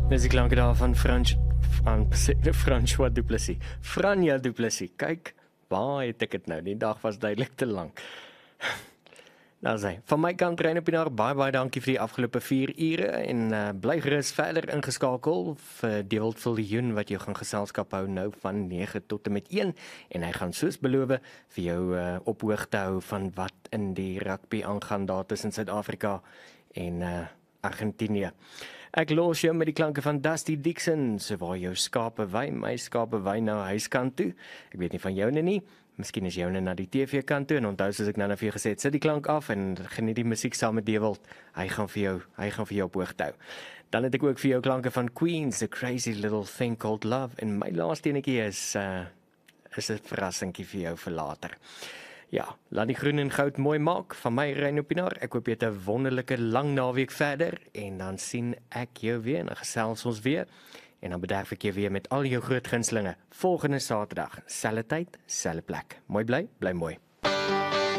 Dis die klanke daar van François Duplessis. Franja Duplessis. Kyk, waar het ek dit nou? Die dag was duidelik te lank. Nou sê, van my kant Brein op die Naar, baie dankie vir die afgelope 4 ure en bly gerus verder ingeskakel vir Dewald Viljoen wat jou gaan geselskap hou nou van 9 tot en met 1 en hy gaan soos beloof vir jou op hoogte hou van wat in die rugby aangaan daar tussen Suid-Afrika en Argentinië. Ek los jou met die klanke van Dusty Dixon, so waar jou skape wy, my skape wy nou huiskant toe. Ek weet nie van joune nie, miskien is joune na die TV kant toe, en onthou soos ek nou vir jou gesê het, sit die klank af en geniet die musiek saam met Dewald. Hy gaan vir jou op hoogte hou. Dan het ek ook vir jou klanke van Queens, The Crazy Little Thing Called Love, en my laaste enetjie is 'n verrassingkie vir jou vir later. Ja, laat die groen en goud mooi maak. Van my Rein op die Naar. Ek hoop jy het 'n wonderlike lang naweek verder en dan sien ek jou weer en dan gesels ons weer. En dan bederf ek jou weer met al jou groot gunstelinge volgende Saterdag, selfde tyd, selfde plek. Mooi bly mooi.